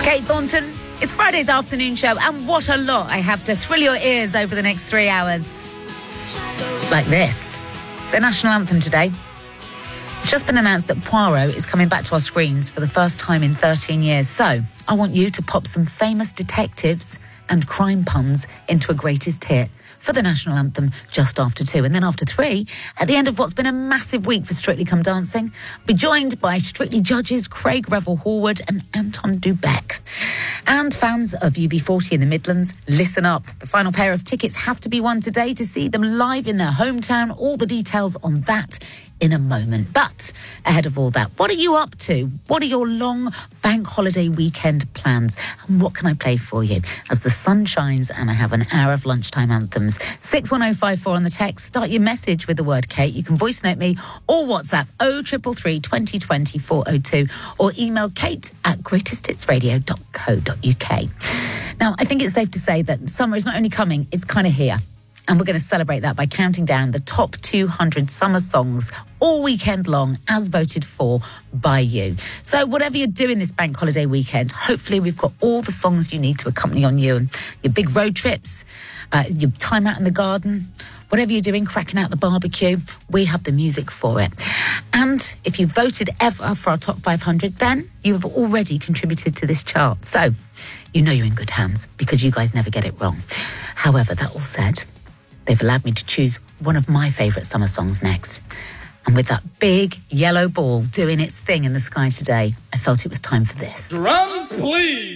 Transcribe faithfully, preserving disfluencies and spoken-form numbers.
Kate Thornton. It's Friday's afternoon show, and what a lot I have to thrill your ears over the next three hours. Like this. It's the national anthem today. It's just been announced that Poirot is coming back to our screens for the first time in thirteen years. So I want you to pop some famous detectives and crime puns into a greatest hit for the national anthem just after two. And then after three, at the end of what's been a massive week for Strictly Come Dancing, I'll be joined by Strictly judges Craig Revel-Horwood and Anton Dubek. And fans of U B forty in the Midlands, listen up. The final pair of tickets have to be won today to see them live in their hometown. All the details on that in a moment. But ahead of all that, what are you up to? What are your long bank holiday weekend plans? And what can I play for you as the sun shines and I have an hour of lunchtime anthems? six one oh five four on the text. Start your message with the word Kate. You can voice note me or WhatsApp oh triple three, twenty twenty, four oh two or email kate at greatest hits radio dot co dot uk. Now, I think it's safe to say that summer is not only coming, it's kind of here. And we're going to celebrate that by counting down the top two hundred summer songs all weekend long as voted for by you. So whatever you're doing this bank holiday weekend, hopefully we've got all the songs you need to accompany on you and your big road trips, uh, your time out in the garden, whatever you're doing, cracking out the barbecue, we have the music for it. And if you voted ever for our top five hundred, then you have already contributed to this chart. So you know you're in good hands because you guys never get it wrong. However, that all said, they've allowed me to choose one of my favourite summer songs next. And with that big yellow ball doing its thing in the sky today, I felt it was time for this. Drums, please!